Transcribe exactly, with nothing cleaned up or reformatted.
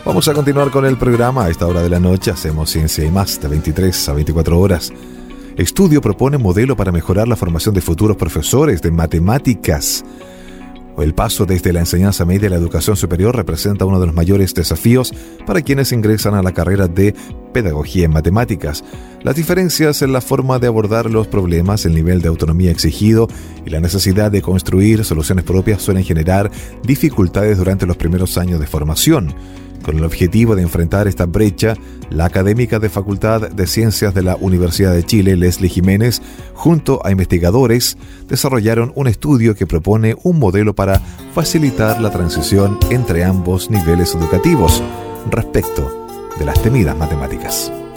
Vamos a continuar con el programa. A esta hora de la noche hacemos Ciencia y Más de veintitrés a veinticuatro horas. Estudio propone modelo para mejorar la formación de futuros profesores de matemáticas. El paso desde la enseñanza media a la educación superior representa uno de los mayores desafíos para quienes ingresan a la carrera de Pedagogía en Matemáticas. Las diferencias en la forma de abordar los problemas, el nivel de autonomía exigido y la necesidad de construir soluciones propias suelen generar dificultades durante los primeros años de formación. Con el objetivo de enfrentar esta brecha, la académica de Facultad de Ciencias de la Universidad de Chile, Leslie Jiménez, junto a investigadores, desarrollaron un estudio que propone un modelo para facilitar la transición entre ambos niveles educativos respecto de las temidas matemáticas.